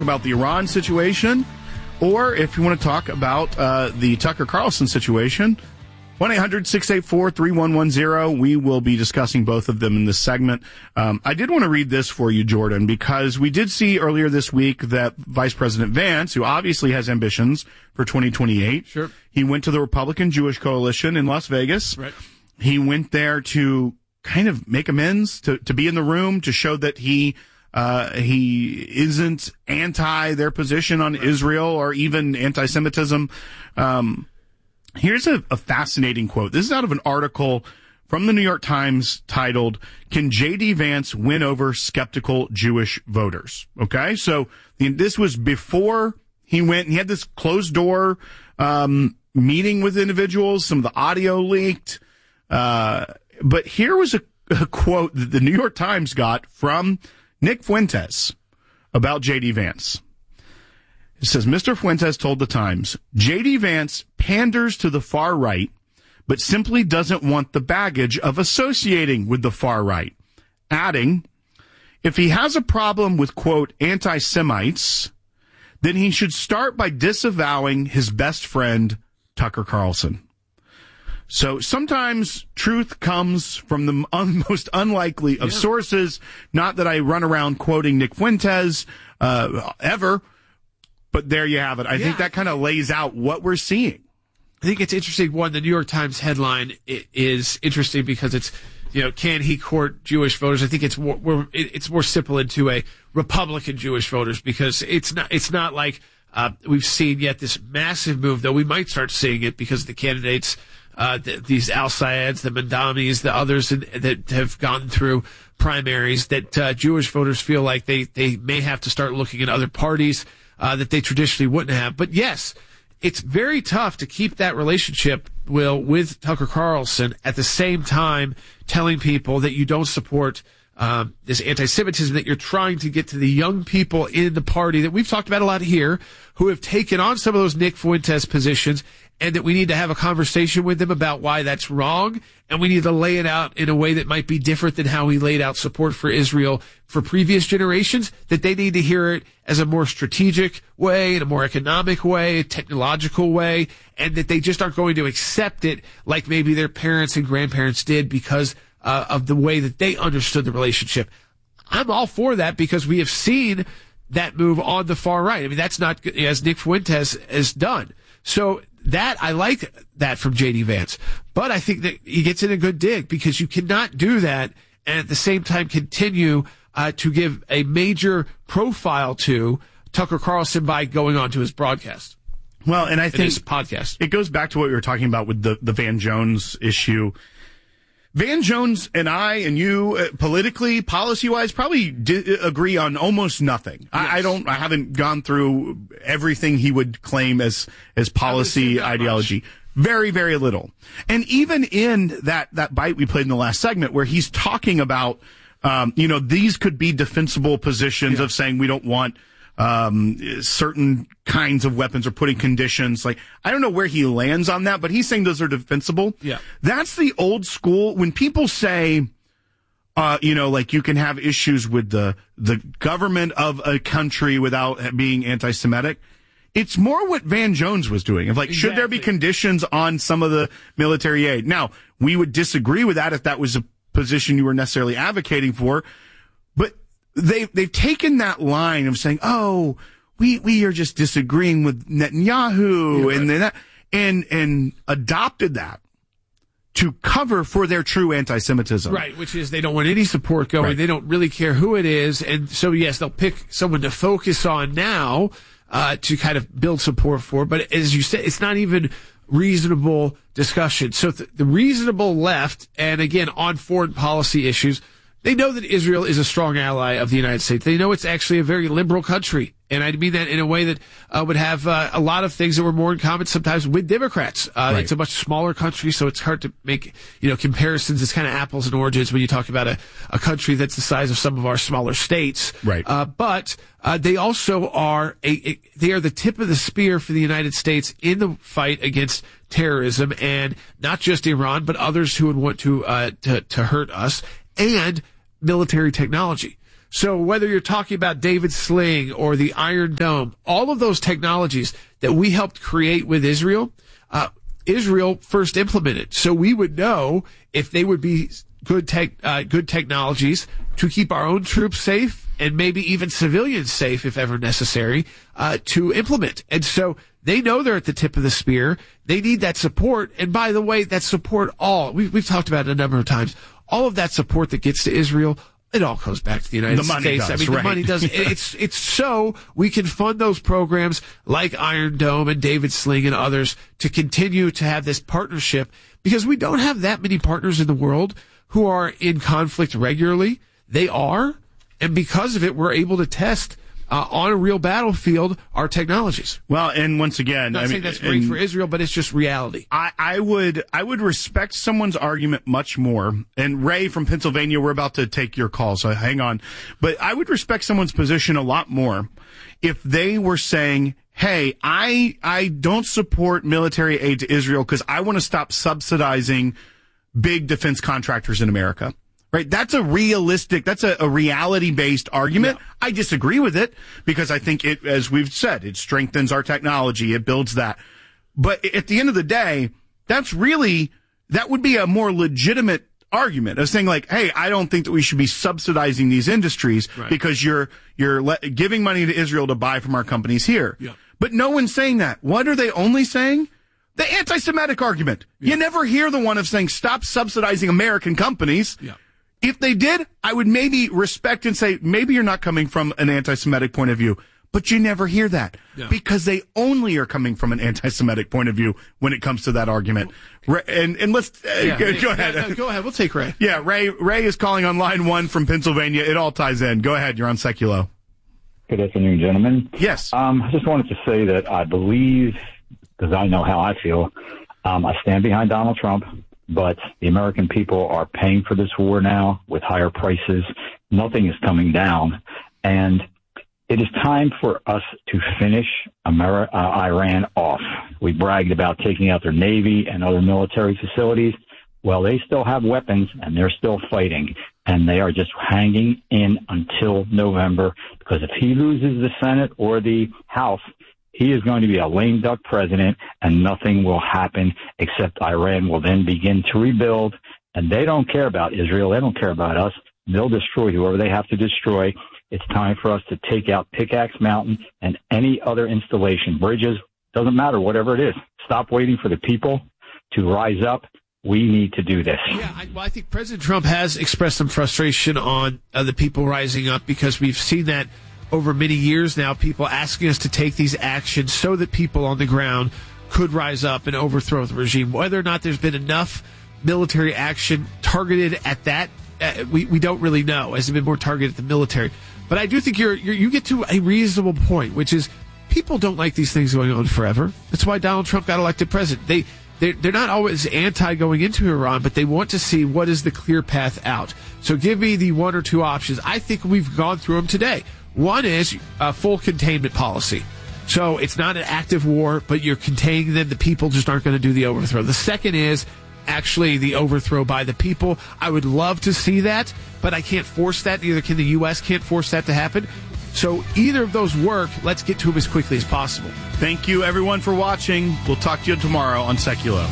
about the Iran situation, or if you want to talk about the Tucker Carlson situation, 1-800-684-3110. We will be discussing both of them in this segment. I did want to read this for you, Jordan, because we did see earlier this week that Vice President Vance, who obviously has ambitions for 2028, sure, he went to the Republican Jewish Coalition in Las Vegas. Right. He went there to kind of make amends, to be in the room, to show that he isn't anti their position on Israel or even anti-Semitism. Here's a fascinating quote. This is out of an article from the New York Times titled, "Can J.D. Vance Win Over Skeptical Jewish Voters?" Okay, so this was before he went, and he had this closed-door meeting with individuals. Some of the audio leaked. But here was a quote that the New York Times got from Nick Fuentes about J.D. Vance. It says, Mr. Fuentes told the Times, J.D. Vance panders to the far right, but simply doesn't want the baggage of associating with the far right. Adding, if he has a problem with, quote, anti-Semites, then he should start by disavowing his best friend, Tucker Carlson. So sometimes truth comes from the most unlikely of sources. Not that I run around quoting Nick Fuentes ever, but there you have it. I think that kind of lays out what we're seeing. I think it's interesting. One, the New York Times headline is interesting because it's, can he court Jewish voters? I think it's more simple into a Republican Jewish voters, because it's not like we've seen yet this massive move, though we might start seeing it because the candidates, these Al Sayads, the Mandamis, the others that have gone through primaries, that Jewish voters feel like they may have to start looking at other parties that they traditionally wouldn't have. But yes, it's very tough to keep that relationship, Will, with Tucker Carlson at the same time telling people that you don't support this anti-Semitism, that you're trying to get to the young people in the party that we've talked about a lot here who have taken on some of those Nick Fuentes positions, and that we need to have a conversation with them about why that's wrong, and we need to lay it out in a way that might be different than how he laid out support for Israel for previous generations, that they need to hear it as a more strategic way, in a more economic way, a technological way, and that they just aren't going to accept it like maybe their parents and grandparents did because of the way that they understood the relationship. I'm all for that because we have seen that move on the far right. I mean, that's not as Nick Fuentes has done. So that, I like that from J.D. Vance. But I think that he gets in a good dig, because you cannot do that and at the same time continue to give a major profile to Tucker Carlson by going on to his broadcast. Well, and I think his podcast. It goes back to what we were talking about with the Van Jones issue. Van Jones and I and you, politically, policy-wise, probably agree on almost nothing. Yes. I haven't gone through everything he would claim as policy ideology. Very, very little. And even in that bite we played in the last segment where he's talking about, these could be defensible positions of saying we don't want certain kinds of weapons or putting conditions. Like, I don't know where he lands on that, but he's saying those are defensible. Yeah. That's the old school. When people say, like you can have issues with the government of a country without being anti-Semitic, it's more what Van Jones was doing. Of like, should there be conditions on some of the military aid? Now, we would disagree with that if that was a position you were necessarily advocating for, but they've taken that line of saying, oh, we are just disagreeing with Netanyahu, and adopted that to cover for their true anti-Semitism. Right, which is they don't want any support going. Right. They don't really care who it is. And so, yes, they'll pick someone to focus on now to kind of build support for. But as you said, it's not even reasonable discussion. So the reasonable left, and again, on foreign policy issues, they know that Israel is a strong ally of the United States. They know it's actually a very liberal country. And I mean that in a way that would have a lot of things that were more in common sometimes with Democrats. Right. It's a much smaller country, so it's hard to make comparisons. It's kind of apples and oranges when you talk about a country that's the size of some of our smaller states. Right. But they also are they are the tip of the spear for the United States in the fight against terrorism, and not just Iran, but others who would want to hurt us, and military technology. So whether you're talking about David Sling or the Iron Dome, all of those technologies that we helped create with Israel, Israel first implemented. So we would know if they would be good technologies to keep our own troops safe and maybe even civilians safe if ever necessary, to implement. And so they know they're at the tip of the spear. They need that support. And by the way, that support we've talked about it a number of times. All of that support that gets to Israel, it all goes back to the United States. The money does. It's so we can fund those programs like Iron Dome and David Sling and others to continue to have this partnership, because we don't have that many partners in the world who are in conflict regularly. They are. And because of it, we're able to test on a real battlefield our technologies. Well, and once again, I'm not saying that's great for Israel, but it's just reality. I would respect someone's argument much more. And Ray from Pennsylvania, we're about to take your call, so hang on. But I would respect someone's position a lot more if they were saying, hey, I don't support military aid to Israel because I want to stop subsidizing big defense contractors in America. Right? That's a reality-based argument. Yeah. I disagree with it because I think it, as we've said, it strengthens our technology. It builds that. But at the end of the day, that would be a more legitimate argument of saying like, hey, I don't think that we should be subsidizing these industries because you're giving money to Israel to buy from our companies here. Yeah. But no one's saying that. What are they only saying? The anti-Semitic argument. Yeah. You never hear the one of saying stop subsidizing American companies. Yeah. If they did, I would maybe respect and say, maybe you're not coming from an anti-Semitic point of view, but you never hear that because they only are coming from an anti-Semitic point of view when it comes to that argument. And let's go ahead. No, go ahead. We'll take Ray. Yeah, Ray is calling on line 1 from Pennsylvania. It all ties in. Go ahead. You're on Seculo. Good afternoon, gentlemen. Yes. I just wanted to say that I believe, because I know how I feel, I stand behind Donald Trump. But the American people are paying for this war now with higher prices. Nothing is coming down. And it is time for us to finish Iran off. We bragged about taking out their Navy and other military facilities. Well, they still have weapons, and they're still fighting. And they are just hanging in until November, because if he loses the Senate or the House, he is going to be a lame duck president, and nothing will happen except Iran will then begin to rebuild. And they don't care about Israel. They don't care about us. They'll destroy whoever they have to destroy. It's time for us to take out Pickaxe Mountain and any other installation, bridges, doesn't matter, whatever it is. Stop waiting for the people to rise up. We need to do this. Yeah, I think President Trump has expressed some frustration on the people rising up, because we've seen that over many years now, people asking us to take these actions so that people on the ground could rise up and overthrow the regime. Whether or not there's been enough military action targeted at that, we don't really know. Has it been more targeted at the military? But I do think you get to a reasonable point, which is people don't like these things going on forever. That's why Donald Trump got elected president. They're not always anti going into Iran, but they want to see what is the clear path out. So give me the one or two options. I think we've gone through them today. One is a full containment policy. So it's not an active war, but you're containing them. The people just aren't going to do the overthrow. The second is actually the overthrow by the people. I would love to see that, but I can't force that. Neither can the U.S. can't force that to happen. So either of those work. Let's get to them as quickly as possible. Thank you, everyone, for watching. We'll talk to you tomorrow on Seculo.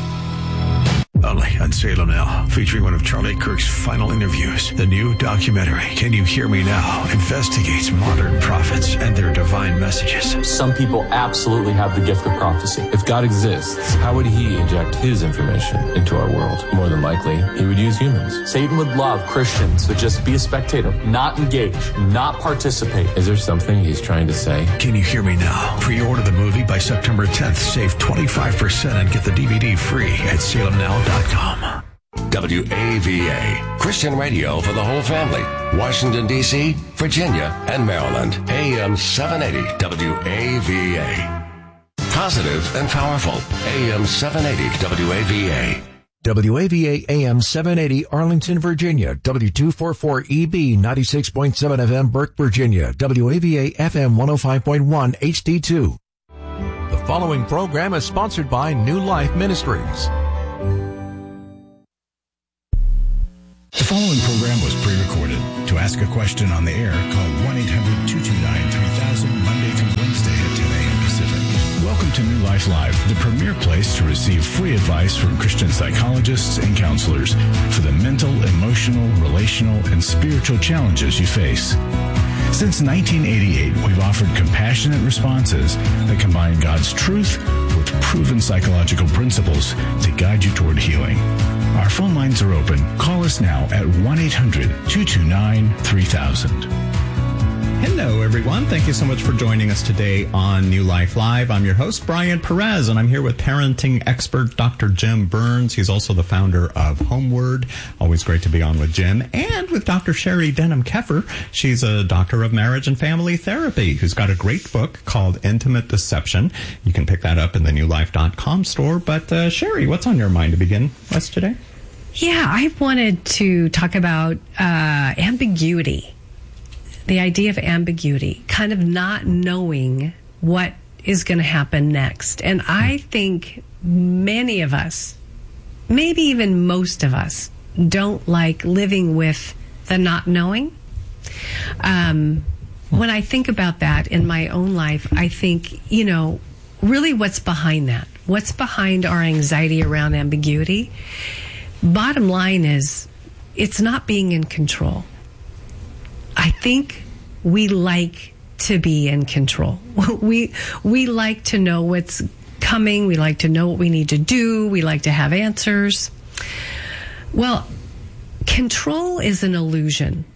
Only on Salem Now, featuring one of Charlie Kirk's final interviews. The new documentary, Can You Hear Me Now?, investigates modern prophets and their divine messages. Some people absolutely have the gift of prophecy. If God exists, how would he inject his information into our world? More than likely, he would use humans. Satan would love Christians to just be a spectator, not engage, not participate. Is there something he's trying to say? Can You Hear Me Now? Pre-order the movie by September 10th. Save 25% and get the DVD free at salemnow.com. WAVA, Christian radio for the whole family. Washington, D.C., Virginia, and Maryland. AM 780 WAVA. Positive and powerful. AM 780 WAVA. WAVA AM 780 Arlington, Virginia. W244EB 96.7 FM Burke, Virginia. WAVA FM 105.1 HD2. The following program is sponsored by New Life Ministries. The The following program was pre-recorded. To ask a question on the air, call 1-800-229-3000 Monday through Wednesday at 10 a.m. Pacific. Welcome to New Life Live, the premier place to receive free advice from Christian psychologists and counselors for the mental, emotional, relational, and spiritual challenges you face. Since 1988, we've offered compassionate responses that combine God's truth with proven psychological principles to guide you toward healing. Our phone lines are open. Call us now at 1-800-229-3000. Hello, everyone. Thank you so much for joining us today on New Life Live. I'm your host, Brian Perez, and I'm here with parenting expert Dr. Jim Burns. He's also the founder of Homeward. Always great to be on with Jim. And with Dr. Sherry Denham-Keffer. She's a doctor of marriage and family therapy who's got a great book called Intimate Deception. You can pick that up in the newlife.com store. But Sherry, what's on your mind to begin us today? Yeah, I wanted to talk about ambiguity. The idea of ambiguity, kind of not knowing what is going to happen next. And I think many of us, maybe even most of us, don't like living with the not knowing. When I think about that in my own life, I think, really what's behind that? What's behind our anxiety around ambiguity? Bottom line is, it's not being in control. I think we like to be in control. We like to know what's coming. We like to know what we need to do. We like to have answers. Well, control is an illusion.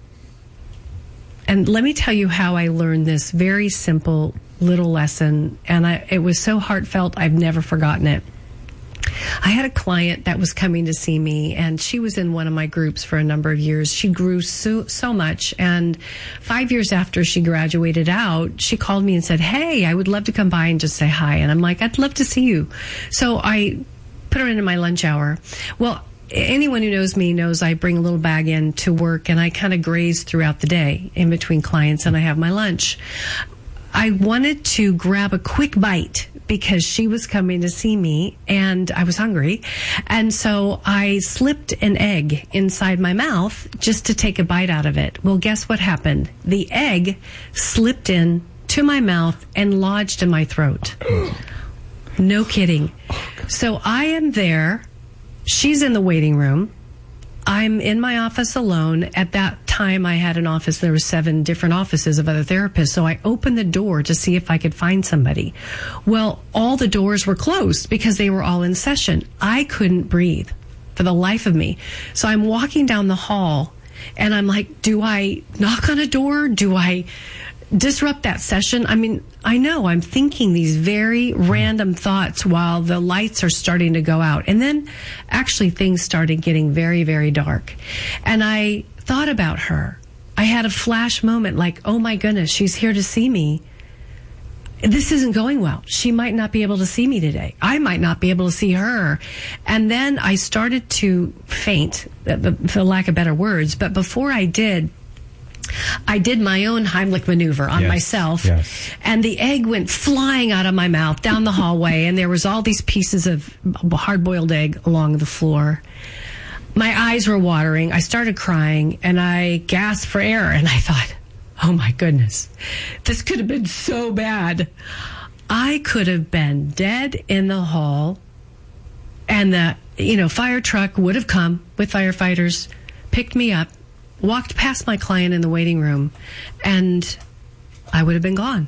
And let me tell you how I learned this very simple little lesson. And it was so heartfelt, I've never forgotten it. I had a client that was coming to see me, and she was in one of my groups for a number of years. She grew so much, and 5 years after she graduated out, she called me and said, "Hey, I would love to come by and just say hi." And I'm like, "I'd love to see you." So I put her into my lunch hour. Well, anyone who knows me knows I bring a little bag in to work, and I kind of graze throughout the day in between clients, and I have my lunch. I wanted to grab a quick bite because she was coming to see me and I was hungry. And so I slipped an egg inside my mouth just to take a bite out of it. Well, guess what happened? The egg slipped in to my mouth and lodged in my throat. No kidding. So I am there. She's in the waiting room. I'm in my office alone. At that time, I had an office. There were 7 different offices of other therapists. So I opened the door to see if I could find somebody. Well, all the doors were closed because they were all in session. I couldn't breathe for the life of me. So I'm walking down the hall and I'm like, do I knock on a door? Do I disrupt that session? I mean, I know I'm thinking these very random thoughts while the lights are starting to go out. And then actually things started getting very, very dark. And I thought about her. I had a flash moment like, oh my goodness, she's here to see me. This isn't going well. She might not be able to see me today. I might not be able to see her. And then I started to faint, for lack of better words. But before I did my own Heimlich maneuver on myself, and the egg went flying out of my mouth down the hallway, and there was all these pieces of hard-boiled egg along the floor. My eyes were watering. I started crying, and I gasped for air, and I thought, oh my goodness, this could have been so bad. I could have been dead in the hall, and the fire truck would have come with firefighters, picked me up, walked past my client in the waiting room, and I would have been gone.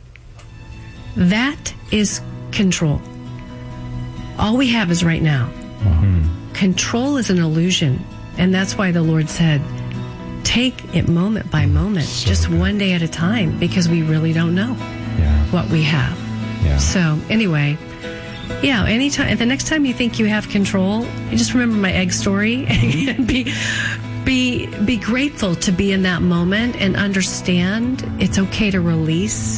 That is control. All we have is right now. Mm-hmm. Control is an illusion, and that's why the Lord said, take it moment by moment, just one day at a time, because we really don't know what we have. Yeah. So anyway, anytime, the next time you think you have control, you just remember my egg story and be grateful to be in that moment and understand it's okay to release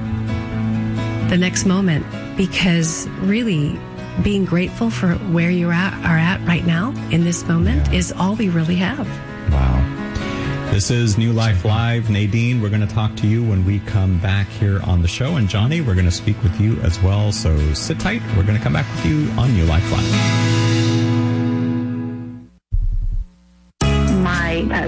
the next moment, because really being grateful for where you are at right now in this moment is all we really have. Wow. This is New Life Live. Nadine, we're going to talk to you when we come back here on the show. And Johnny, we're going to speak with you as well. So sit tight. We're going to come back with you on New Life Live. My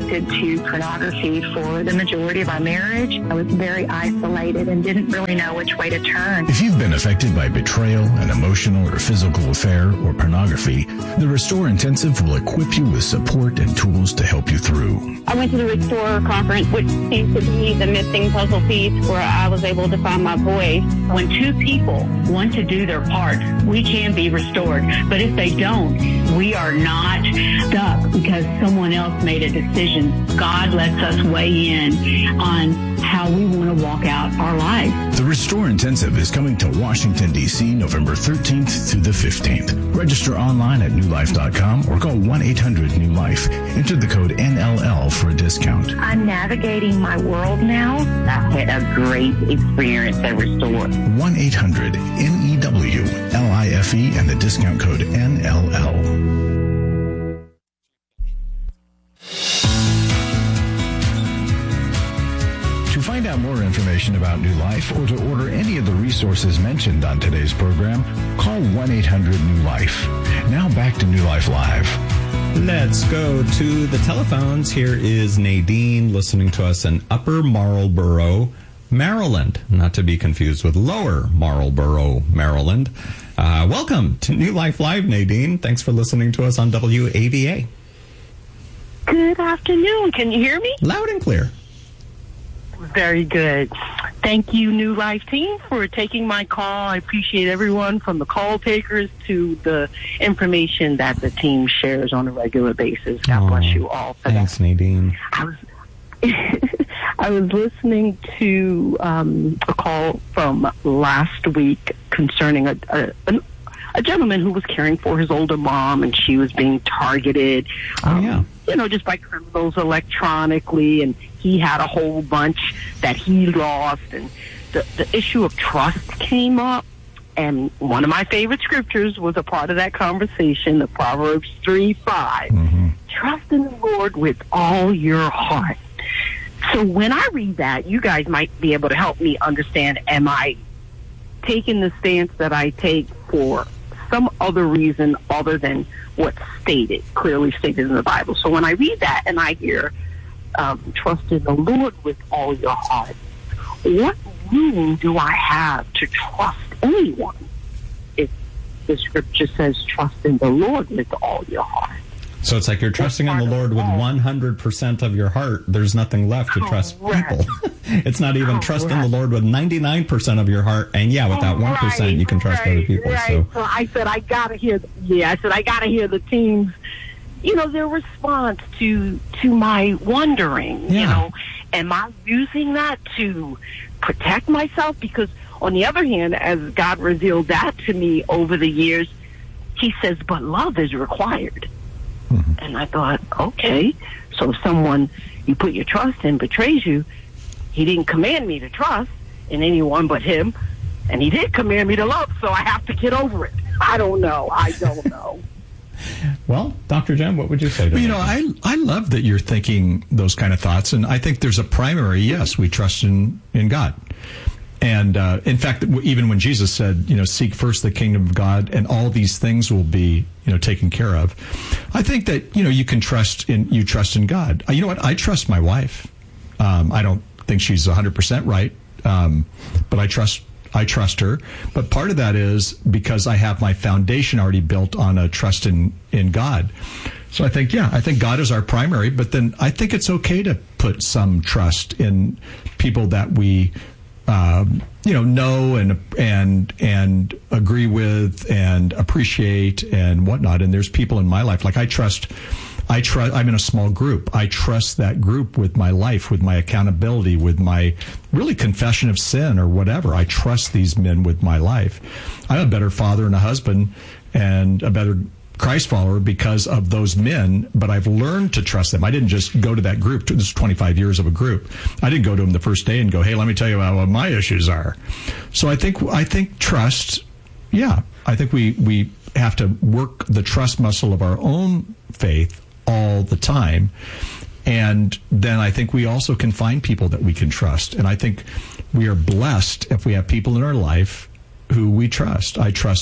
addicted to pornography for the majority of our marriage. I was very isolated and didn't really know which way to turn. If you've been affected by betrayal, an emotional or physical affair, or pornography, the Restore Intensive will equip you with support and tools to help you through. I went to the Restore conference, which seems to be the missing puzzle piece where I was able to find my voice. When two people want to do their part, we can be restored. But if they don't, we are not stuck because someone else made a decision. God lets us weigh in on how we want to walk out our lives. The Restore Intensive is coming to Washington, D.C. November 13th through the 15th. Register online at newlife.com or call 1-800-NEW-LIFE. Enter the code NLL for a discount. I'm navigating my world now. I've had a great experience at Restore. 1-800-NEWLIFE and the discount code NLL. To find out more information about New Life or to order any of the resources mentioned on today's program, call 1-800-NEW-LIFE. Now back to New Life Live. Let's go to the telephones. Here is Nadine listening to us in Upper Marlboro, Maryland. Not to be confused with Lower Marlboro, Maryland. Welcome to New Life Live, Nadine. Thanks for listening to us on WAVA. Good afternoon. Can you hear me? Loud and clear. Very good. Thank you, New Life team, for taking my call. I appreciate everyone from the call takers to the information that the team shares on a regular basis. God bless you all for Thanks, that. Nadine. I was listening to a call from last week concerning a gentleman who was caring for his older mom, and she was being targeted, just by criminals electronically, and he had a whole bunch that he lost, and the issue of trust came up, and one of my favorite scriptures was a part of that conversation, the Proverbs 3:5. Mm-hmm. Trust in the Lord with all your heart. So when I read that, you guys might be able to help me understand, am I taking the stance that I take for some other reason other than what's clearly stated in the Bible? So when I read that and I hear trust in the Lord with all your heart, what room do I have to trust anyone if the scripture says trust in the Lord with all your heart? So it's like you're trusting in the Lord with 100% of your heart. There's nothing left to trust people. It's not even trust in the Lord with 99% of your heart. And with that 1%, you can trust other people. Right. So I said, I gotta hear the team's, their response to my wondering, am I using that to protect myself? Because on the other hand, as God revealed that to me over the years, he says, but love is required. Mm-hmm. And I thought, okay, so if someone you put your trust in betrays you, he didn't command me to trust in anyone but him, and he did command me to love, so I have to get over it. I don't know. Well, Dr. Jem, what would you say to that? I love that you're thinking those kind of thoughts, and I think there's a primary, yes, we trust in God. And in fact, even when Jesus said, seek first the kingdom of God and all these things will be, taken care of. I think that, you can trust in God. You know what? I trust my wife. I don't think she's 100% right. But I trust her. But part of that is because I have my foundation already built on a trust in God. So I think God is our primary, but then I think it's okay to put some trust in people that we know and agree with and appreciate and whatnot. And there's people in my life, like I'm in a small group. I trust that group with my life, with my accountability, with my really confession of sin or whatever. I trust these men with my life. I'm a better father and a husband and a better Christ follower because of those men, but I've learned to trust them. I didn't just go to that group. This is 25 years of a group. I didn't go to them the first day and go, hey, let me tell you what my issues are. So I think trust, I think we have to work the trust muscle of our own faith all the time. And then I think we also can find people that we can trust. And I think we are blessed if we have people in our life who we trust. I trust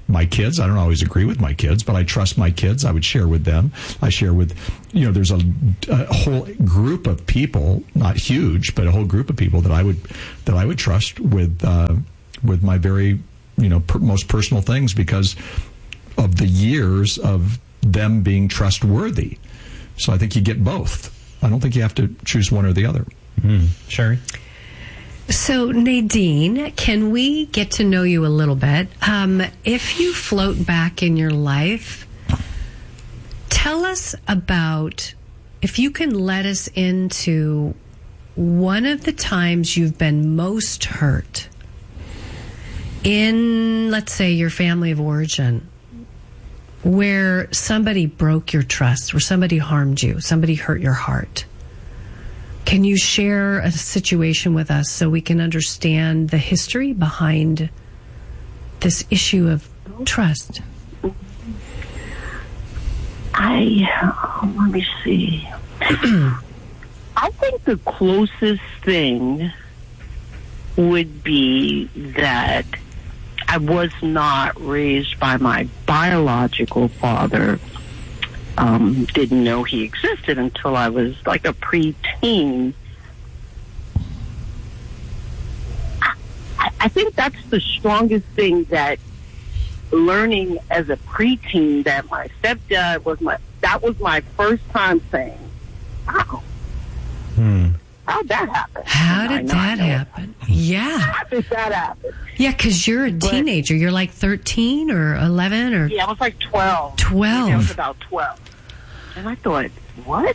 my kids. I don't always agree with my kids, but I trust my kids. I would share with them. I share with, there's a whole group of people, not huge, but a whole group of people that I would trust with my very, most personal things because of the years of them being trustworthy. So I think you get both. I don't think you have to choose one or the other. Sherry? So, Nadine, can we get to know you a little bit? If you float back in your life, tell us about, if you can let us into one of the times you've been most hurt in, let's say, your family of origin, where somebody broke your trust, where somebody harmed you, somebody hurt your heart. Can you share a situation with us so we can understand the history behind this issue of trust? Let me see. I think the closest thing would be that I was not raised by my biological father. Didn't know he existed until I was like a preteen. I think that's the strongest thing, that learning as a preteen that my stepdad was my first time saying, wow. How'd that happen? How did that happen? Yeah. How did that happen? Yeah, because you're a teenager. You're like 13 or 11 or... Yeah, I was like 12. 12. I was about 12. And I thought, what?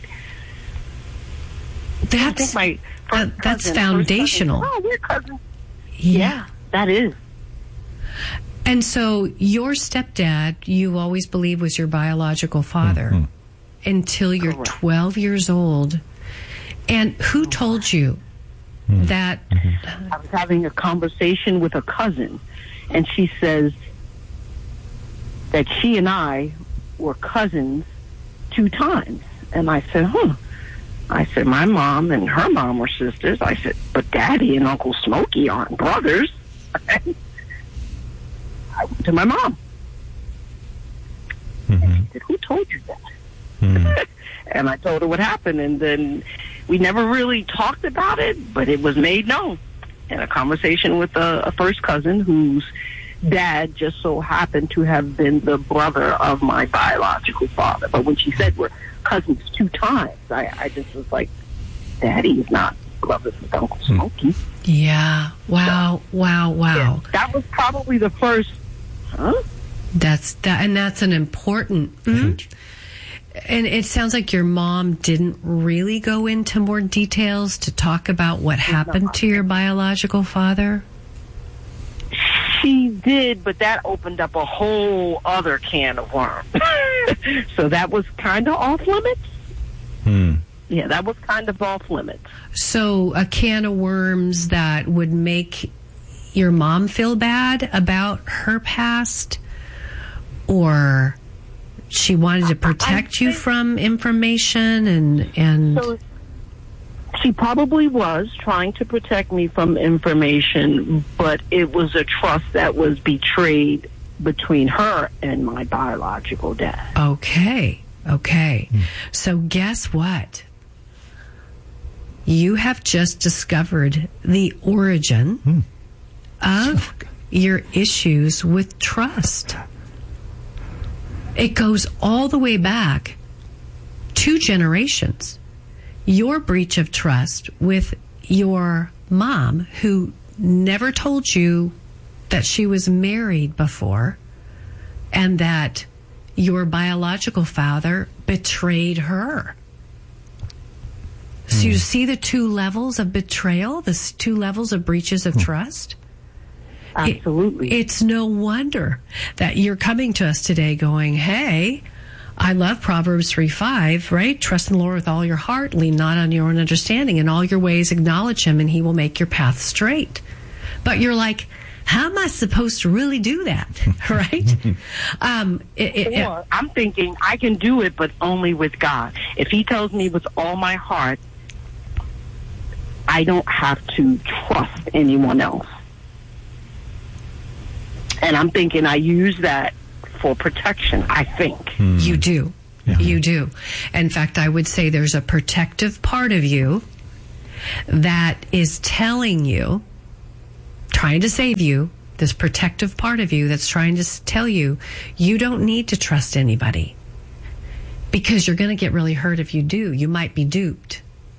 That's foundational. Oh, we're cousins. Yeah, that is. And so your stepdad, you always believe was your biological father until you're 12 years old. And who told you that? I was having a conversation with a cousin, and she says that she and I were cousins 2 times. And I said, I said, my mom and her mom were sisters. I said, but Daddy and Uncle Smokey aren't brothers. I went to my mom. And she said, who told you that? And I told her what happened, and then we never really talked about it, but it was made known in a conversation with a first cousin whose dad just so happened to have been the brother of my biological father. But when she said we're cousins 2 times, I just was like, Daddy's not brothers with Uncle Smokey. Yeah. Wow. Wow. Yeah, that was probably the first, That's an important... And it sounds like your mom didn't really go into more details to talk about what happened to your biological father? She did, but that opened up a whole other can of worms. So that was kind of off limits. Yeah, that was kind of off limits. So a can of worms that would make your mom feel bad about her past? Or... she wanted to protect you from information and so she probably was trying to protect me from information, but it was a trust that was betrayed between her and my biological dad. Okay. So guess what? You have just discovered the origin of your issues with trust. It goes all the way back 2 generations. Your breach of trust with your mom, who never told you that she was married before, and that your biological father betrayed her. So you see the 2 levels of betrayal, the 2 levels of breaches of trust? Absolutely. It's no wonder that you're coming to us today going, hey, I love Proverbs 3:5, right? Trust in the Lord with all your heart, lean not on your own understanding, in all your ways acknowledge him, and he will make your path straight. But you're like, how am I supposed to really do that, right? Or I'm thinking I can do it, but only with God. If he tells me with all my heart, I don't have to trust anyone else. And I'm thinking I use that for protection, I think. You do. Yeah. You do. In fact, I would say there's a protective part of you that is telling you, trying to save you, this protective part of you that's trying to tell you, you don't need to trust anybody because you're going to get really hurt if you do. You might be duped.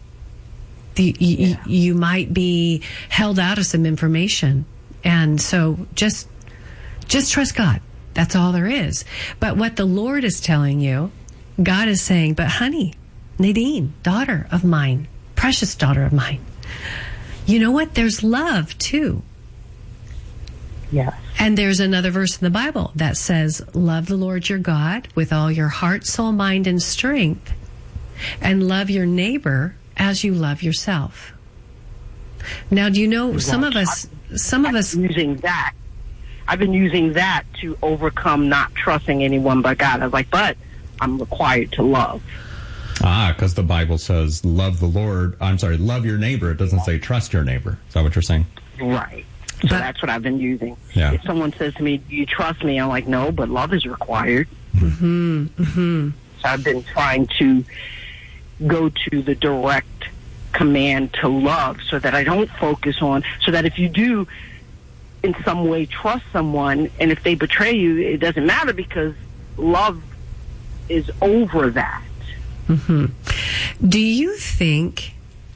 You might be held out of some information. And so just trust God. That's all there is. But what the Lord is telling you, God is saying, but honey, Nadine, daughter of mine, precious daughter of mine, you know what? There's love too. Yes. And there's another verse in the Bible that says, love the Lord your God with all your heart, soul, mind, and strength, and love your neighbor as you love yourself. Now, do you know, some of us using that. I've been using that to overcome not trusting anyone but God. I was like, but I'm required to love. Because the Bible says, love your neighbor. It doesn't say trust your neighbor. Is that what you're saying? Right. So that's what I've been using. Yeah. If someone says to me, do you trust me? I'm like, no, but love is required. Mm-hmm. Mm-hmm. So I've been trying to go to the direct command to love so that I don't focus on, so that if you do in some way trust someone and if they betray you, it doesn't matter because love is over that. Mm-hmm. Do you think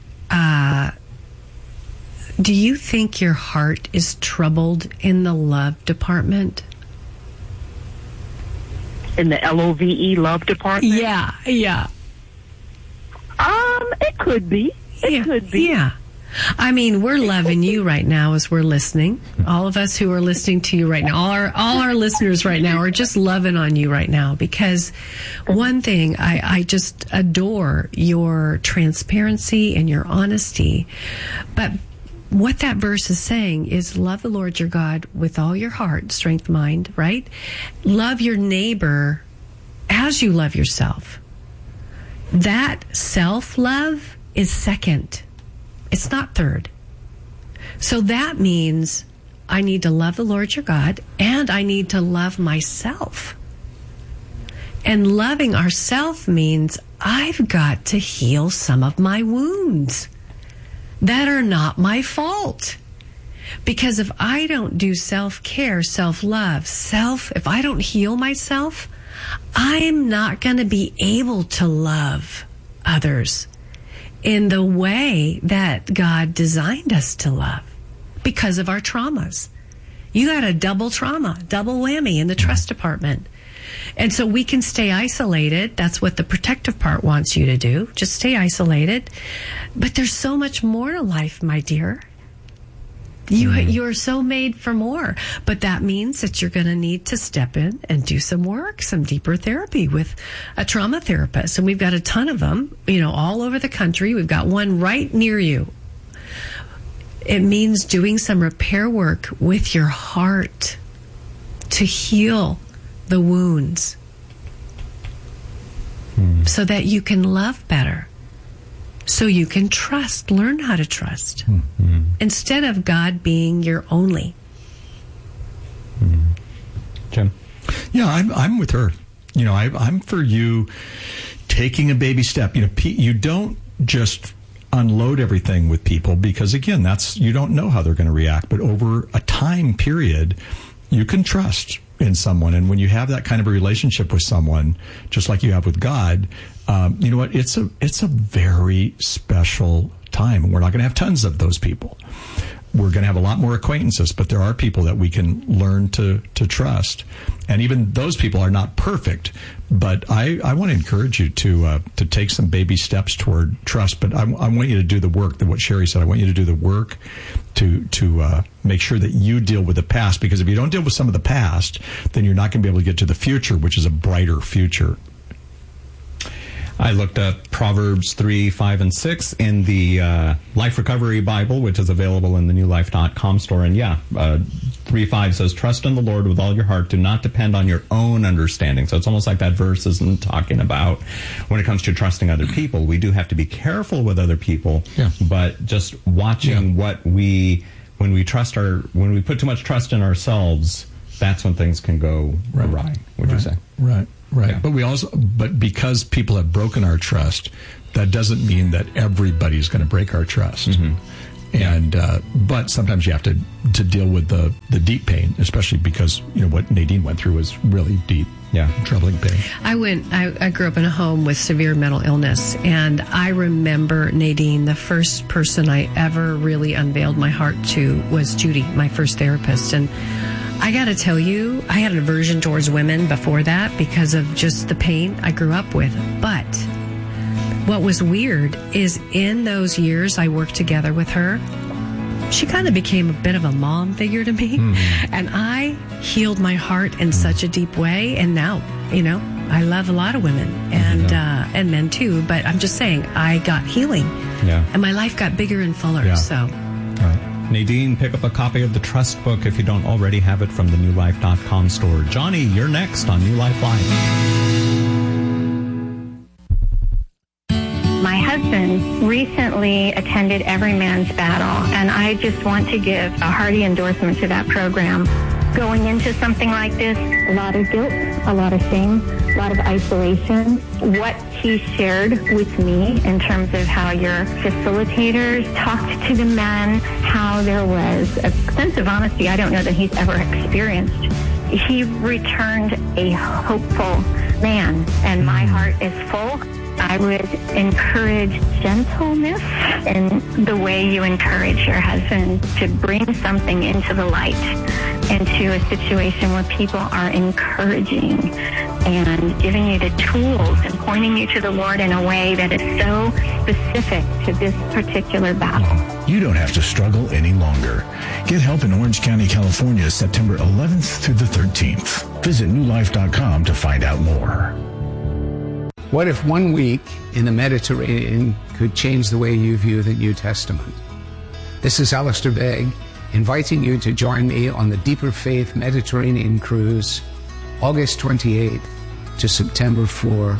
your heart is troubled in the love department? In the LOVE, love department? Yeah. It could be. It could be. Yeah. I mean, we're loving you right now as we're listening. All of us who are listening to you right now, all our listeners right now are just loving on you right now because one thing, I just adore your transparency and your honesty. But what that verse is saying is love the Lord your God with all your heart, strength, mind, right? Love your neighbor as you love yourself. That self-love is second. It's not third. So that means I need to love the Lord your God and I need to love myself. And loving ourselves means I've got to heal some of my wounds that are not my fault. Because if I don't do self-care, self-love, if I don't heal myself, I'm not going to be able to love others in the way that God designed us to love because of our traumas. You got a double trauma, double whammy in the trust department. And so we can stay isolated. That's what the protective part wants you to do. Just stay isolated. But there's so much more to life, my dear. You're so made for more. But that means that you're going to need to step in and do some work, some deeper therapy with a trauma therapist. And we've got a ton of them, all over the country. We've got one right near you. It means doing some repair work with your heart to heal the wounds so that you can love better. So you can trust, learn how to trust, instead of God being your only. Jim? Yeah, I'm with her. I'm for you taking a baby step. You don't just unload everything with people because, again, you don't know how they're going to react. But over a time period, you can trust in someone. And when you have that kind of a relationship with someone, just like you have with God, you know what? It's a very special time. And we're not going to have tons of those people. We're going to have a lot more acquaintances, but there are people that we can learn to trust. And even those people are not perfect. But I want to encourage you to take some baby steps toward trust. But I want you to do the work, that what Sherry said. I want you to do the work to make sure that you deal with the past. Because if you don't deal with some of the past, then you're not going to be able to get to the future, which is a brighter future. I looked up Proverbs 3, 5, and 6 in the Life Recovery Bible, which is available in the newlife.com store. And 3:5 says, trust in the Lord with all your heart. Do not depend on your own understanding. So it's almost like that verse isn't talking about when it comes to trusting other people. We do have to be careful with other people, but just watching when we put too much trust in ourselves, that's when things can go awry, would you say? Right. Yeah. But because people have broken our trust, that doesn't mean that everybody's going to break our trust. Mm-hmm. And but sometimes you have to deal with the deep pain, especially because what Nadine went through was really deep, troubling pain. I grew up in a home with severe mental illness, and I remember, Nadine, the first person I ever really unveiled my heart to was Judy, my first therapist. And I got to tell you, I had an aversion towards women before that because of just the pain I grew up with. But what was weird is in those years I worked together with her, she kind of became a bit of a mom figure to me. Mm-hmm. And I healed my heart in such a deep way. And now, I love a lot of women and men too. But I'm just saying, I got healing. Yeah. And my life got bigger and fuller. Yeah. So. Right. Nadine, pick up a copy of the Trust Book if you don't already have it from the newlife.com store. Johnny, you're next on New Life Live. My husband recently attended Every Man's Battle, and I just want to give a hearty endorsement to that program. Going into something like this, a lot of guilt, a lot of shame, a lot of isolation. What he shared with me in terms of how your facilitators talked to the men, how there was a sense of honesty I don't know that he's ever experienced. He returned a hopeful man, and my heart is full. I would encourage gentleness in the way you encourage your husband to bring something into the light, into a situation where people are encouraging and giving you the tools and pointing you to the Lord in a way that is so specific to this particular battle. You don't have to struggle any longer. Get help in Orange County, California, September 11th through the 13th. Visit newlife.com to find out more. What if 1 week in the Mediterranean could change the way you view the New Testament? This is Alistair Begg, inviting you to join me on the Deeper Faith Mediterranean Cruise, August 28th to September 4,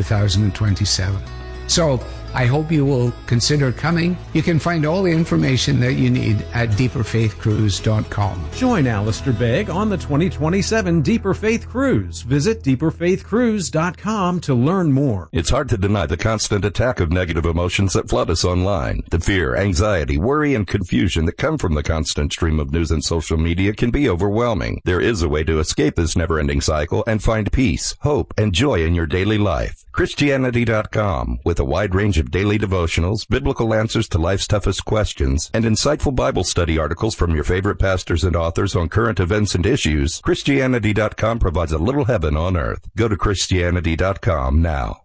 2027. So, I hope you will consider coming. You can find all the information that you need at deeperfaithcruise.com. Join Alistair Begg on the 2027 Deeper Faith Cruise. Visit deeperfaithcruise.com to learn more. It's hard to deny the constant attack of negative emotions that flood us online. The fear, anxiety, worry, and confusion that come from the constant stream of news and social media can be overwhelming. There is a way to escape this never-ending cycle and find peace, hope, and joy in your daily life. Christianity.com, with a wide range of daily devotionals, biblical answers to life's toughest questions, and insightful Bible study articles from your favorite pastors and authors on current events and issues, Christianity.com provides a little heaven on earth. Go to Christianity.com now.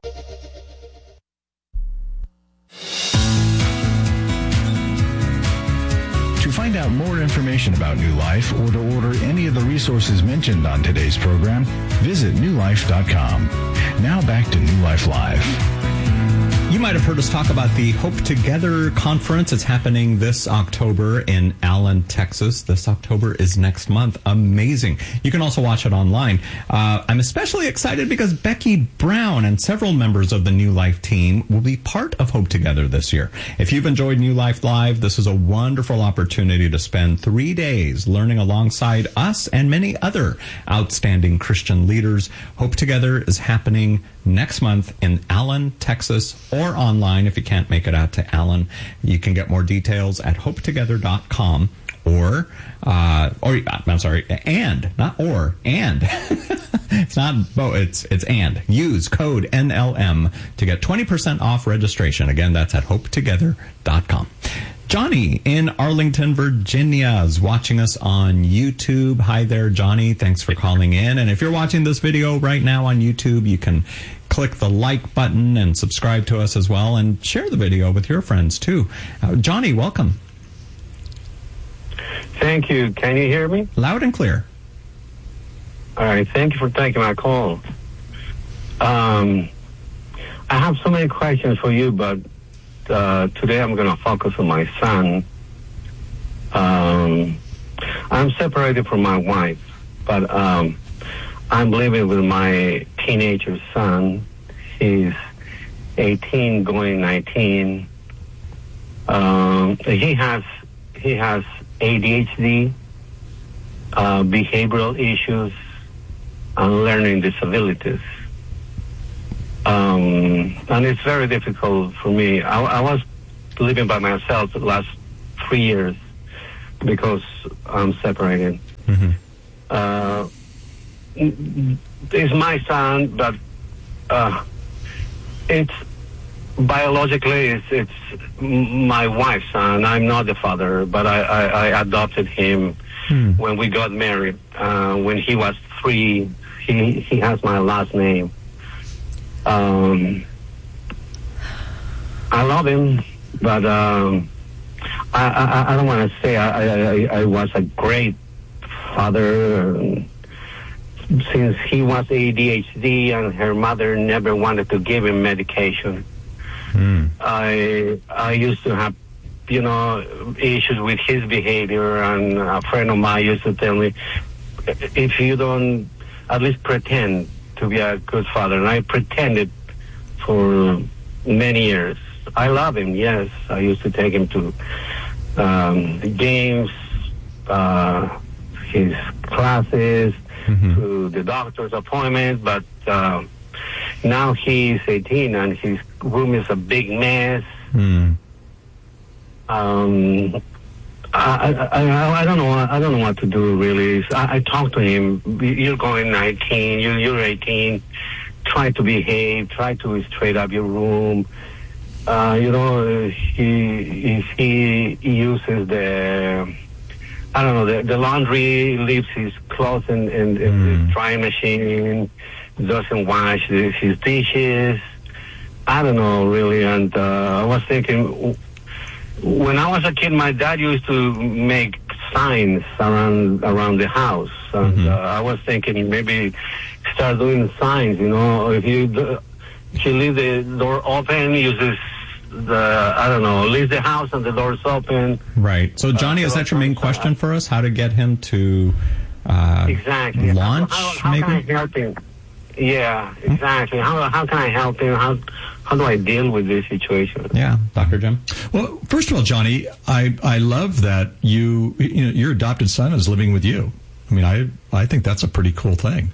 To find out more information about New Life or to order any of the resources mentioned on today's program, visit newlife.com. Now back to New Life Live. You might have heard us talk about the Hope Together conference. It's happening this October in Allen, Texas. This October is next month. Amazing. You can also watch it online. I'm especially excited because Becky Brown and several members of the New Life team will be part of Hope Together this year. If you've enjoyed New Life Live, this is a wonderful opportunity to spend 3 days learning alongside us and many other outstanding Christian leaders. Hope Together is happening next month in Allen, Texas, or online if you can't make it out to Allen. You can get more details at hopetogether.com and it's not both, it's and. Use code NLM to get 20% off registration. Again, that's at hopetogether.com. Johnny in Arlington, Virginia is watching us on YouTube. Hi there, Johnny. Thanks for calling in. And if you're watching this video right now on YouTube, you can click the like button and subscribe to us as well and share the video with your friends too. Johnny, welcome. Thank you. Can you hear me? Loud and clear. All right. Thank you for taking my call. I have so many questions for you, but today I'm going to focus on my son. I'm separated from my wife, but I'm living with my teenager son. He's 18, going 19. He has ADHD. behavioral issues, and learning disabilities. And it's very difficult for me. I was living by myself the last 3 years because I'm separated. It's my son, but it's biologically it's my wife's son. I'm not the father, but I adopted him when we got married. When he was 3, he has my last name. I love him, but I don't want to say I was a great father. Since he was ADHD and her mother never wanted to give him medication, I used to have, issues with his behavior, and a friend of mine used to tell me, if you don't at least pretend to be a good father, and I pretended for many years. I love him, yes. I used to take him to the games, his classes, to the doctor's appointment, but now he's 18 and his room is a big mess. I don't know. I don't know what to do really. I talk to him. You're going 19. You're 18. Try to behave. Try to straighten up your room. If he uses the laundry, leaves his clothes in the drying machine, doesn't wash his dishes. I don't know, really. And I was thinking, when I was a kid, my dad used to make signs around the house. And I was thinking maybe start doing signs, if you leave the door open, uses leave the house and the door's open. Right. So, Johnny, is that your main question for us? How to get him to exactly launch, how maybe? Can I help him? Yeah, exactly. How can I help him? How do I deal with this situation? Yeah, Dr. Jim? Well, first of all, Johnny, I love that your adopted son is living with you. I mean, I think that's a pretty cool thing.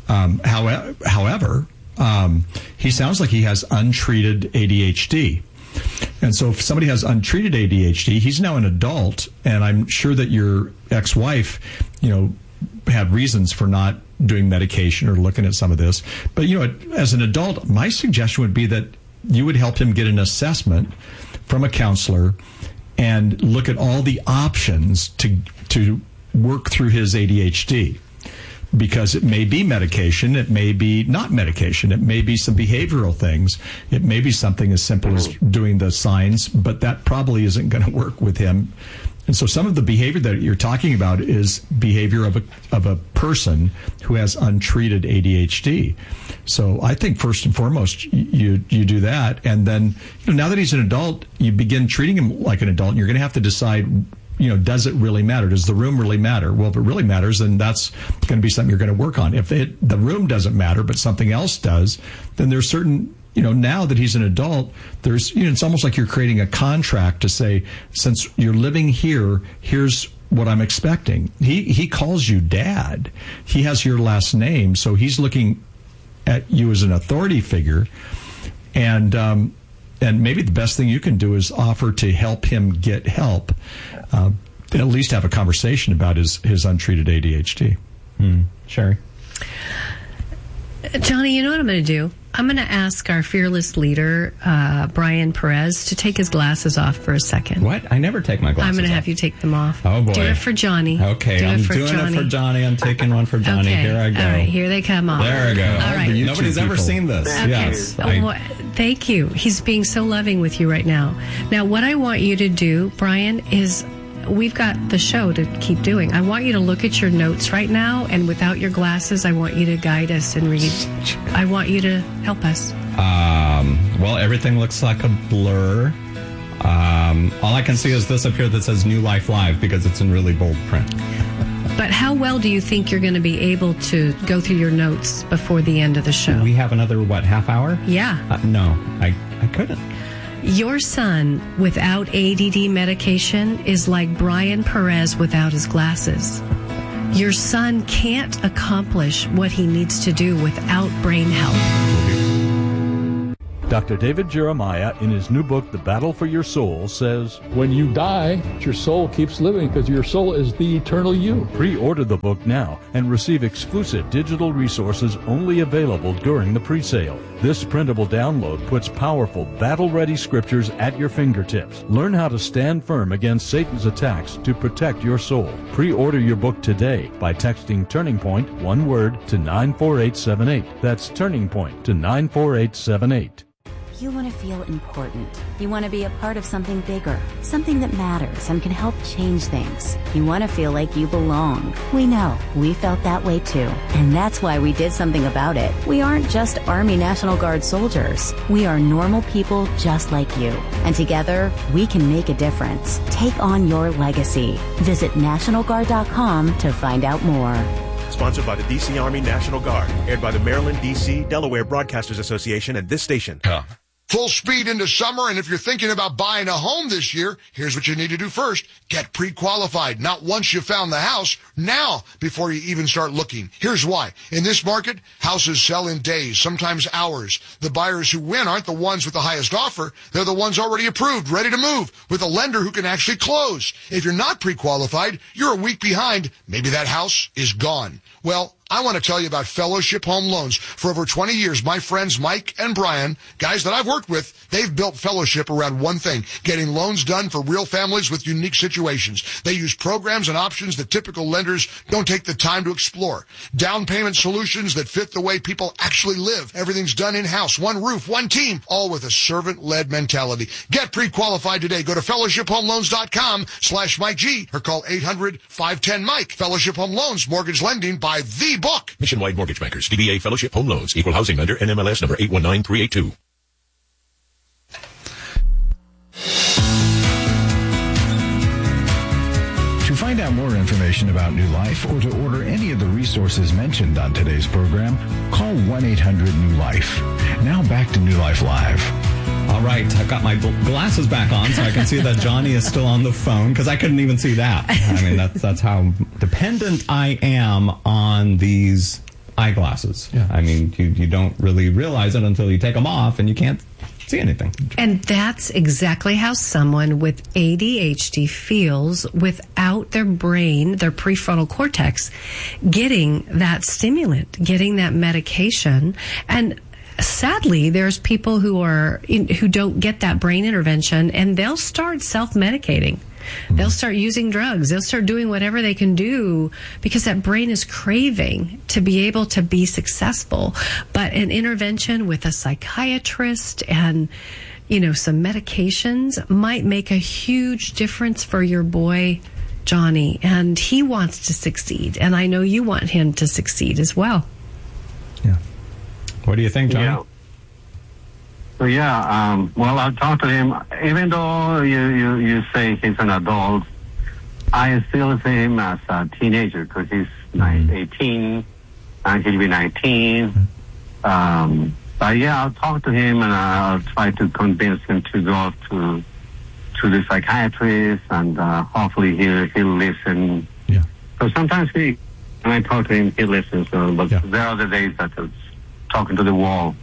However, he sounds like he has untreated ADHD. And so if somebody has untreated ADHD, he's now an adult, and I'm sure that your ex-wife, had reasons for not doing medication or looking at some of this. But, as an adult, my suggestion would be that you would help him get an assessment from a counselor and look at all the options to work through his ADHD. Because it may be medication, it may be not medication, it may be some behavioral things, it may be something as simple as doing the signs, but that probably isn't going to work with him. And so some of the behavior that you're talking about is behavior of a person who has untreated ADHD. So I think first and foremost, you do that. And then, now that he's an adult, you begin treating him like an adult, and you're going to have to decide, does it really matter? Does the room really matter? Well, if it really matters, then that's going to be something you're going to work on. If the room doesn't matter, but something else does, then there's certain, now that he's an adult, there's, it's almost like you're creating a contract to say, since you're living here, here's what I'm expecting. He calls you dad. He has your last name, so he's looking at you as an authority figure. And maybe the best thing you can do is offer to help him get help. At least have a conversation about his untreated ADHD. Sherry? Johnny, you know what I'm going to do? I'm going to ask our fearless leader, Brian Perez, to take his glasses off for a second. What? I never take my glasses off. I'm going to have you take them off. Oh, boy. Do it for Johnny. Okay, I'm doing it for Johnny. I'm taking one for Johnny. Okay. Here I go. All right, here they come off. There I go. All right. Nobody's ever seen this. Okay. Yes. Thank you. He's being so loving with you right now. Now, what I want you to do, Brian, is we've got the show to keep doing. I want you to look at your notes right now, and without your glasses, I want you to guide us and read. I want you to help us. Well, everything looks like a blur. All I can see is this up here that says New Life Live because it's in really bold print. But how well do you think you're going to be able to go through your notes before the end of the show? We have another, half hour? Yeah. No, I couldn't. Your son without ADD medication is like Brian Perez without his glasses. Your son can't accomplish what he needs to do without brain help. Dr. David Jeremiah, in his new book, The Battle for Your Soul, says, when you die, your soul keeps living because your soul is the eternal you. Pre-order the book now and receive exclusive digital resources only available during the pre-sale. This printable download puts powerful, battle-ready scriptures at your fingertips. Learn how to stand firm against Satan's attacks to protect your soul. Pre-order your book today by texting Turning Point, one word, to 94878. That's Turning Point to 94878. You want to feel important. You want to be a part of something bigger, something that matters and can help change things. You want to feel like you belong. We know. We felt that way too. And that's why we did something about it. We aren't just Army National Guard soldiers. We are normal people just like you. And together, we can make a difference. Take on your legacy. Visit NationalGuard.com to find out more. Sponsored by the D.C. Army National Guard. Aired by the Maryland, D.C., Delaware Broadcasters Association and this station. Full speed into summer, and if you're thinking about buying a home this year, here's what you need to do first. Get pre-qualified. Not once you found the house, now before you even start looking. Here's why. In this market, houses sell in days, sometimes hours. The buyers who win aren't the ones with the highest offer. They're the ones already approved, ready to move, with a lender who can actually close. If you're not pre-qualified, you're a week behind. Maybe that house is gone. Well, I want to tell you about Fellowship Home Loans. For over 20 years, my friends Mike and Brian, guys that I've worked with, they've built Fellowship around one thing, getting loans done for real families with unique situations. They use programs and options that typical lenders don't take the time to explore. Down payment solutions that fit the way people actually live. Everything's done in-house, one roof, one team, all with a servant-led mentality. Get pre-qualified today. Go to fellowshiphomeloans.com/Mike G or call 800-510-MIKE. Fellowship Home Loans, mortgage lending by the book. Nationwide Mortgage Bankers, DBA Fellowship Home Loans, Equal Housing Lender, NMLS number 819382. To find out more information about New Life or to order any of the resources mentioned on today's program, call 1-800-NEW-LIFE. Now back to New Life Live. All right, I've got my glasses back on so I can see that Johnny is still on the phone because I couldn't even see that. I mean, that's how dependent I am on these eyeglasses. Yeah. I mean, you don't really realize it until you take them off and you can't see anything. And that's exactly how someone with ADHD feels without their brain, their prefrontal cortex, getting that stimulant, getting that medication. And sadly, there's people who don't get that brain intervention, and they'll start self-medicating. They'll start using drugs. They'll start doing whatever they can do because that brain is craving to be able to be successful. But an intervention with a psychiatrist and, some medications might make a huge difference for your boy, Johnny. And he wants to succeed. And I know you want him to succeed as well. Yeah. What do you think, Johnny? Yeah. So well, I talked to him. Even though you say he's an adult, I still see him as a teenager because he's 18 and he'll be 19. But I'll talk to him and I'll try to convince him to go to the psychiatrist and hopefully he'll listen. Yeah. So sometimes when I talk to him, he listens. But there are the days that it's talking to the wall.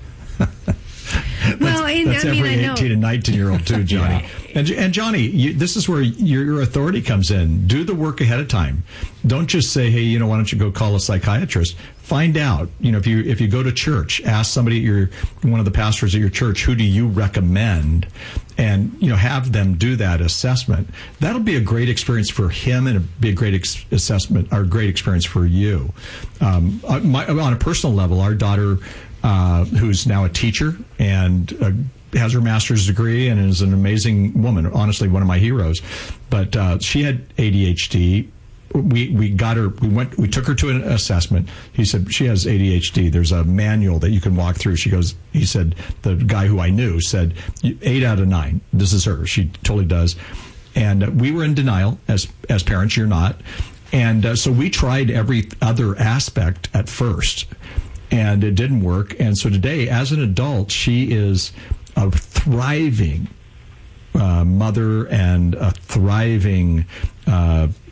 Well, that's every 18 and 19-year-old too, Johnny. Yeah. And Johnny, this is where your authority comes in. Do the work ahead of time. Don't just say, hey, why don't you go call a psychiatrist? Find out. If you go to church, ask somebody, one of the pastors at your church, who do you recommend? And have them do that assessment. That'll be a great experience for him, and it'll be a great assessment or great experience for you. On a personal level, our daughter, who's now a teacher and has her master's degree and is an amazing woman, honestly, one of my heroes. But she had ADHD. We took her to an assessment. He said, she has ADHD. There's a manual that you can walk through. He said, the guy who I knew said, 8 out of 9. This is her. She totally does. And we were in denial as parents. You're not. And so we tried every other aspect at first, and it didn't work. And so today, as an adult, she is a thriving mother and a thriving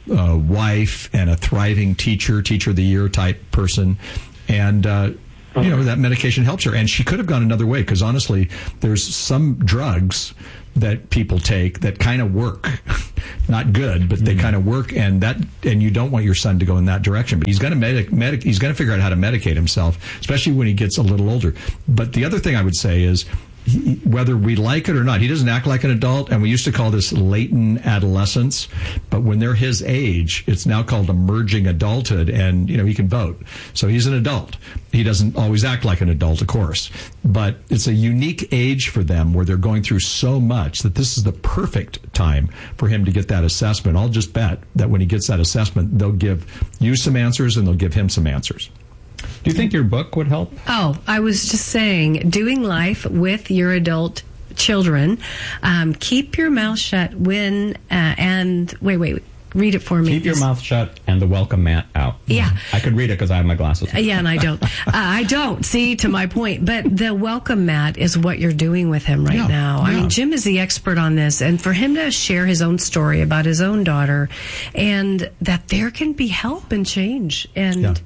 wife and a thriving teacher of the year type person. And, that medication helps her. And she could have gone another way, because honestly, there's some drugs that people take that kind of work. Not good, but they kind of work, and you don't want your son to go in that direction. But he's going to he's going to figure out how to medicate himself, especially when he gets a little older. But the other thing I would say is, whether we like it or not, he doesn't act like an adult, and we used to call this latent adolescence, but when they're his age, it's now called emerging adulthood, and, he can vote. So he's an adult. He doesn't always act like an adult, of course, but it's a unique age for them where they're going through so much that this is the perfect time for him to get that assessment. I'll just bet that when he gets that assessment, they'll give you some answers and they'll give him some answers. Do you think your book would help? Oh, I was just saying, doing life with your adult children. Keep your mouth shut when, wait, read it for me. Keep your mouth shut and the welcome mat out. Yeah. I could read it because I have my glasses on. Yeah, and I don't. I don't. See, to my point. But the welcome mat is what you're doing with him right now. I mean, Jim is the expert on this. And for him to share his own story about his own daughter, and that there can be help and change. And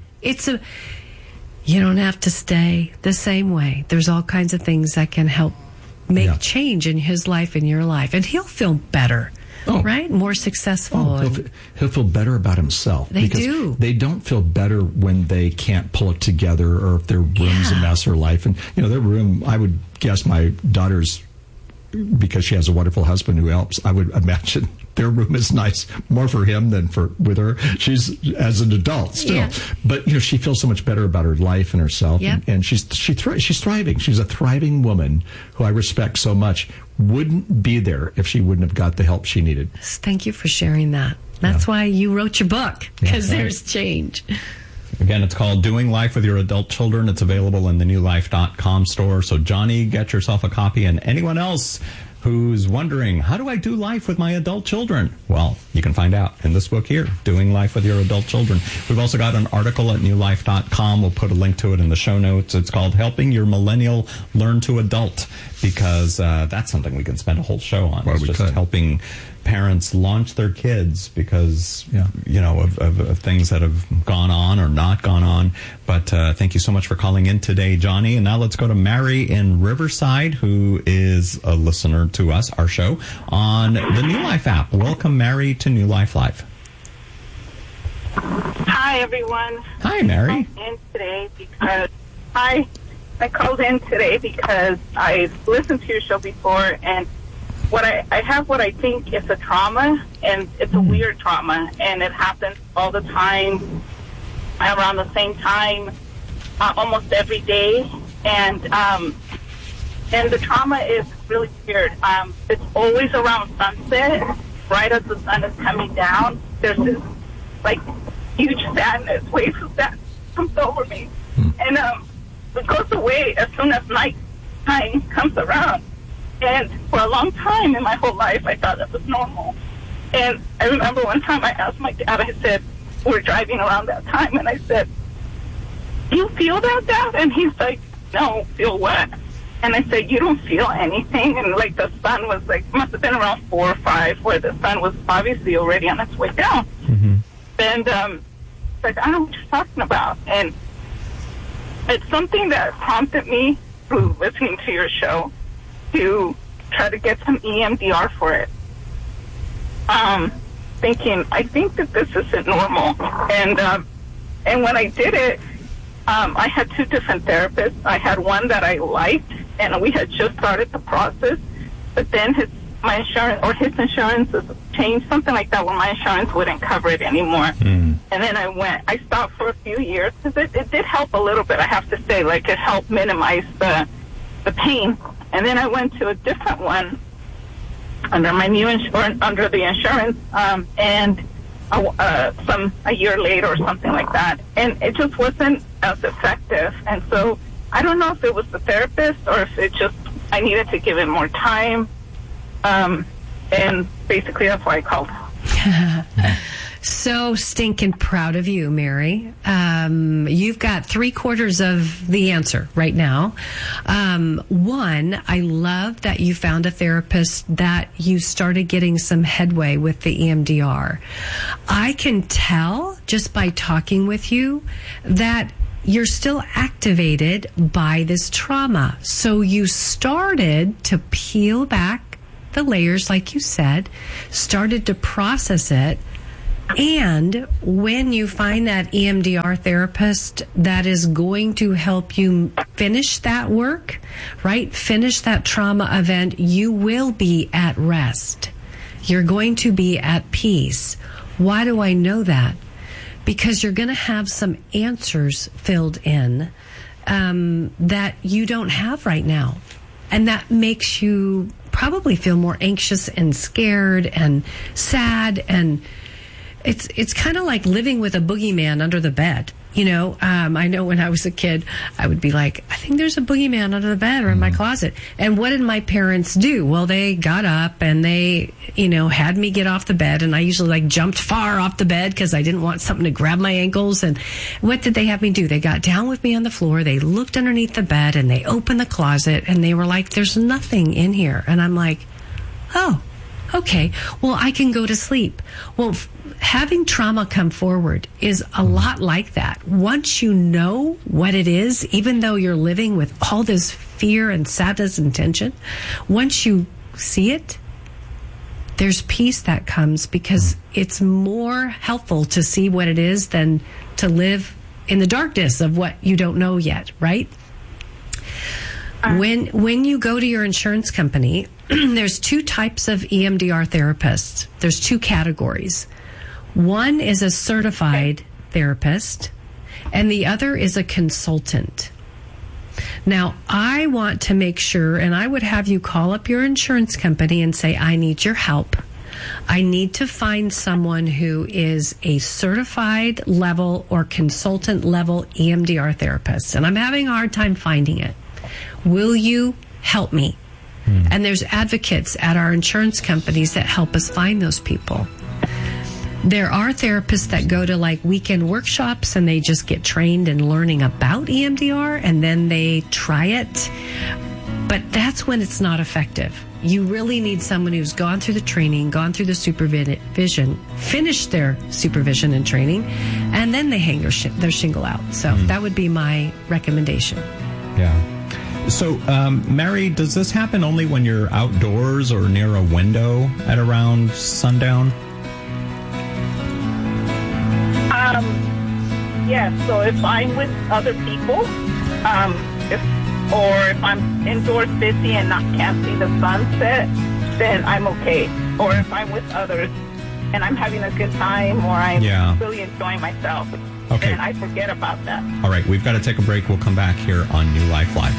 you don't have to stay the same way. There's all kinds of things that can help make change in his life and your life. And he'll feel better. Right? More successful. He'll feel better about himself. They do. They don't feel better when they can't pull it together, or if their room's a mess, or life. And, their room, I would guess my daughter's, because she has a wonderful husband who helps, I would imagine their room is nice, more for him than with her. She's as an adult still, but she feels so much better about her life and herself, and she's thriving. She's a thriving woman who I respect so much. Wouldn't be there if she wouldn't have got the help she needed. Thank you for sharing that. That's why you wrote your book, because there's change. Again, it's called Doing Life with Your Adult Children. It's available in the newlife.com store. So, Johnny, get yourself a copy. And anyone else who's wondering, how do I do life with my adult children? Well, you can find out in this book here, Doing Life with Your Adult Children. We've also got an article at newlife.com. We'll put a link to it in the show notes. It's called Helping Your Millennial Learn to Adult, because that's something we can spend a whole show on. Well, it's just helping parents launch their kids because, of things that have gone on or not gone on. But thank you so much for calling in today, Johnny. And now let's go to Mary in Riverside, who is a listener to us, our show, on the New Life app. Welcome, Mary, to New Life Live. Hi, everyone. Hi, Mary. I called in today because I've listened to your show before, and I have what I think is a trauma, and it's a weird trauma, and it happens all the time, around the same time, almost every day, and the trauma is really weird. It's always around sunset, right as the sun is coming down. There's this huge sadness, waves of sadness comes over me, and it goes away as soon as night time comes around. And for a long time in my whole life, I thought that was normal. And I remember one time I asked my dad, I said, we're driving around that time, and I said, do you feel that, Dad? And he's like, no, feel what? And I said, you don't feel anything? And the sun was must have been around 4 or 5, where the sun was obviously already on its way down. Mm-hmm. And I don't know what you're talking about. And it's something that prompted me through listening to your show to try to get some EMDR for it. Thinking, I think that this isn't normal. And when I did it, I had 2 different therapists. I had one that I liked, and we had just started the process, but then his insurance changed, something like that, where my insurance wouldn't cover it anymore. And then I stopped for a few years, because it did help a little bit, I have to say. It helped minimize the pain. And then I went to a different one under my new under the insurance, and a year later or something like that, and it just wasn't as effective. And so I don't know if it was the therapist or if it just I needed to give it more time. And basically that's why I called. So stinking proud of you, Mary. you've got 3/4 of the answer right now. One, I love that you found a therapist that you started getting some headway with the EMDR. I can tell just by talking with you that you're still activated by this trauma. So you started to peel back the layers, like you said, started to process it. And when you find that EMDR therapist that is going to help you finish that work, right? Finish that trauma event, you will be at rest. You're going to be at peace. Why do I know that? Because you're going to have some answers filled in that you don't have right now. And that makes you probably feel more anxious and scared and sad, and it's kind of like living with a boogeyman under the bed. You know, I know when I was a kid, I would be like, I think there's a boogeyman under the bed or in my closet. And what did my parents do? Well, they got up and they, had me get off the bed. And I usually jumped far off the bed because I didn't want something to grab my ankles. And what did they have me do? They got down with me on the floor. They looked underneath the bed and they opened the closet and they were like, there's nothing in here. And I'm like, oh, okay, well, I can go to sleep. Well, having trauma come forward is a lot like that. Once you know what it is, even though you're living with all this fear and sadness and tension, once you see it, there's peace that comes because it's more helpful to see what it is than to live in the darkness of what you don't know yet, right? When you go to your insurance company, there's two types of EMDR therapists. There's two categories. One is a certified therapist, and the other is a consultant. Now, I want to make sure, and I would have you call up your insurance company and say, I need your help. I need to find someone who is a certified level or consultant level EMDR therapist, and I'm having a hard time finding it. Will you help me? And there's advocates at our insurance companies that help us find those people. There are therapists that go to weekend workshops and they just get trained in learning about EMDR and then they try it. But that's when it's not effective. You really need someone who's gone through the training, gone through the supervision, finished their supervision and training, and then they hang their shingle out. So that would be my recommendation. Yeah. So, Mary, does this happen only when you're outdoors or near a window at around sundown? Yes, so if I'm with other people, if I'm indoors busy and can't see the sunset, then I'm okay. Or if I'm with others and I'm having a good time or I'm really enjoying myself, then I forget about that. All right, we've got to take a break. We'll come back here on New Life Live.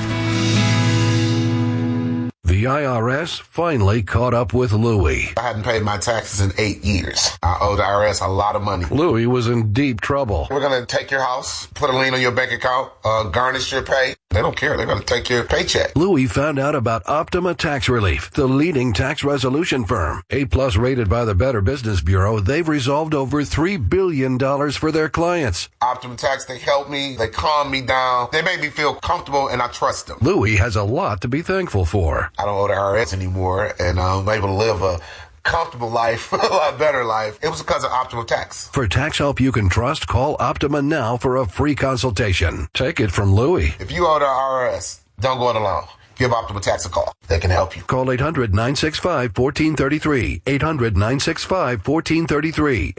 The IRS finally caught up with Louie. I hadn't paid my taxes in 8 years. I owe the IRS a lot of money. Louie was in deep trouble. We're going to take your house, put a lien on your bank account, garnish your pay. They don't care. They're going to take your paycheck. Louie found out about Optima Tax Relief, the leading tax resolution firm. A+ rated by the Better Business Bureau, they've resolved over $3 billion for their clients. Optima Tax, they help me. They calm me down. They make me feel comfortable, and I trust them. Louie has a lot to be thankful for. I don't owe the IRS anymore, and I'm able to live a comfortable life, a lot better life. It was because of Optima Tax. For tax help you can trust, call Optima now for a free consultation. Take it from Louie. If you owe the IRS, don't go it alone. Give Optima Tax a call. They can help you. Call 800-965-1433. 800-965-1433.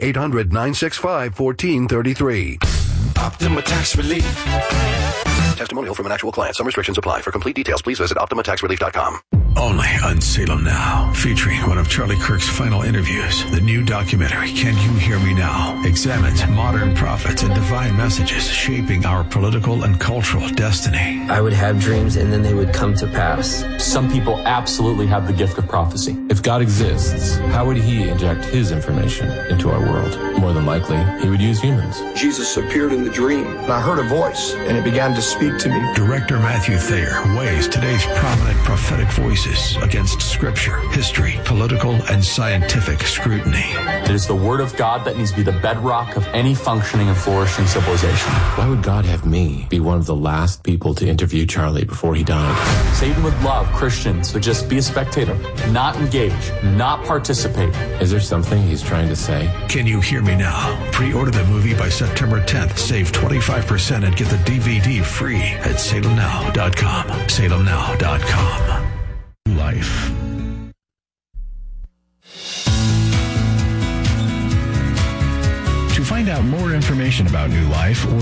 800-965-1433. Optima Tax Relief. Testimonial from an actual client. Some restrictions apply. For complete details, please visit OptimaTaxRelief.com. Only on Salem Now, featuring one of Charlie Kirk's final interviews. The new documentary, Can You Hear Me Now? Examines modern prophets and divine messages shaping our political and cultural destiny. I would have dreams and then they would come to pass. Some people absolutely have the gift of prophecy. If God exists, how would he inject his information into our world? More than likely, he would use humans. Jesus appeared in the dream, and I heard a voice, and it began to speak to me. Director Matthew Thayer weighs today's prominent prophetic voices voices against scripture, history, political, and scientific scrutiny. It is the Word of God that needs to be the bedrock of any functioning and flourishing civilization. Why would God have me be one of the last people to interview Charlie before he died? Satan would love Christians to just be a spectator, not engage, not participate. Is there something he's trying to say? Can You Hear Me Now? Pre-order the movie by September 10th. Save 25% and get the DVD free at salemnow.com. salemnow.com. Life. To find out more information about New Life or